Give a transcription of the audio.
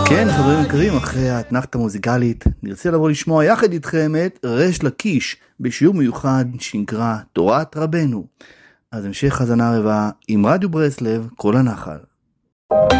כן, חברים יקרים, אחרי האתנחתא המוזיקלית נרצה לבוא לשמוע יחד איתכם את ריש לקיש בשיעור מיוחד שנקרא תורת רבנו. אז המשך חזנה רבה עם רדיו ברסלב, כל הנחל.